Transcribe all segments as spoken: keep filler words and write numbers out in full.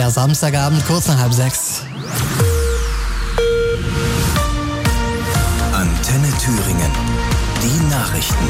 Der Samstagabend, kurz nach halb sechs. Antenne Thüringen. Die Nachrichten.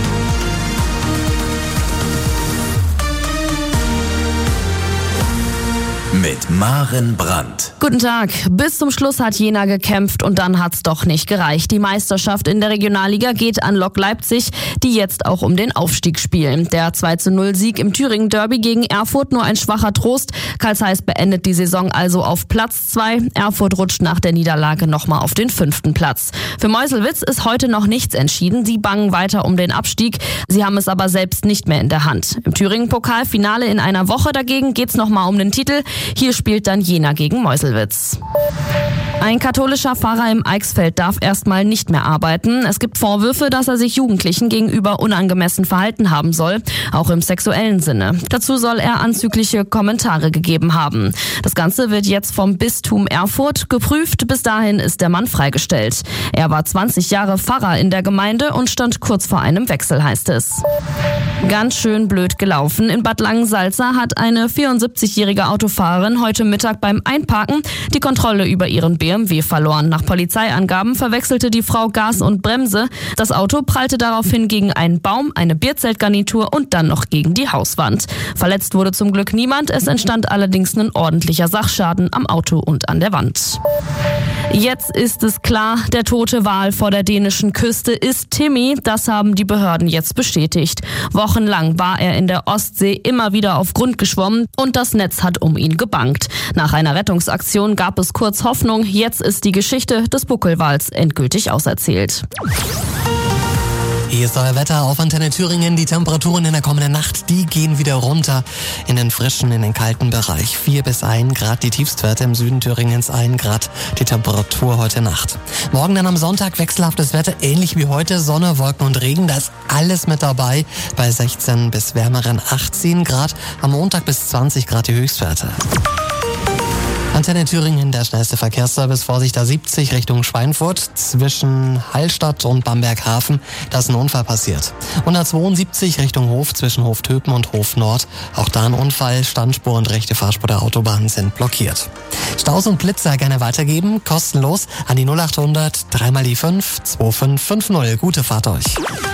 Mit Maren Brandt. Guten Tag. Bis zum Schluss hat Jena gekämpft und dann hat's doch nicht gereicht. Die Meisterschaft in der Regionalliga geht an Lok Leipzig, die jetzt auch um den Aufstieg spielen. Der zwei zu null Sieg im Thüringen Derby gegen Erfurt nur ein schwacher Trost. Karl Zeiss beendet die Saison also auf Platz zwei. Erfurt rutscht nach der Niederlage nochmal auf den fünften Platz. Für Meuselwitz ist heute noch nichts entschieden. Sie bangen weiter um den Abstieg. Sie haben es aber selbst nicht mehr in der Hand. Im Thüringen-Pokalfinale in einer Woche dagegen geht's nochmal um den Titel. Hier spielt dann Jena gegen Meuselwitz. Ein katholischer Pfarrer im Eichsfeld darf erstmal nicht mehr arbeiten. Es gibt Vorwürfe, dass er sich Jugendlichen gegenüber unangemessen verhalten haben soll, auch im sexuellen Sinne. Dazu soll er anzügliche Kommentare gegeben haben. Das Ganze wird jetzt vom Bistum Erfurt geprüft. Bis dahin ist der Mann freigestellt. Er war zwanzig Jahre Pfarrer in der Gemeinde und stand kurz vor einem Wechsel, heißt es. Ganz schön blöd gelaufen. In Bad Langensalza hat eine vierundsiebzigjährige Autofahrerin heute Mittag beim Einparken die Kontrolle über ihren B M W verloren. Nach Polizeiangaben verwechselte die Frau Gas und Bremse. Das Auto prallte daraufhin gegen einen Baum, eine Bierzeltgarnitur und dann noch gegen die Hauswand. Verletzt wurde zum Glück niemand. Es entstand allerdings ein ordentlicher Sachschaden am Auto und an der Wand. Jetzt ist es klar, der tote Wal vor der dänischen Küste ist Timmy. Das haben die Behörden jetzt bestätigt. Wochenlang war er in der Ostsee immer wieder auf Grund geschwommen und das Netz hat um ihn gebankt. Nach einer Rettungsaktion gab es kurz Hoffnung. Jetzt ist die Geschichte des Buckelwals endgültig auserzählt. Hier ist euer Wetter auf Antenne Thüringen. Die Temperaturen in der kommenden Nacht, die gehen wieder runter in den frischen, in den kalten Bereich. vier bis ein Grad die Tiefstwerte, im Süden Thüringens ein Grad die Temperatur heute Nacht. Morgen dann am Sonntag wechselhaftes Wetter, ähnlich wie heute, Sonne, Wolken und Regen. Da ist alles mit dabei bei sechzehn bis wärmeren achtzehn Grad. Am Montag bis zwanzig Grad die Höchstwerte. Antenne Thüringen, der schnellste Verkehrsservice, Vorsicht A siebzig Richtung Schweinfurt, zwischen Hallstatt und Bamberg-Hafen, da ist ein Unfall passiert. hundertzweiundsiebzig Richtung Hof, zwischen Hoftöpen und Hof Nord, auch da ein Unfall, Standspur und rechte Fahrspur der Autobahn sind blockiert. Staus und Blitzer gerne weitergeben, kostenlos an die null achthundert, dreimal die fünf, zwei fünf fünf null. Gute Fahrt euch.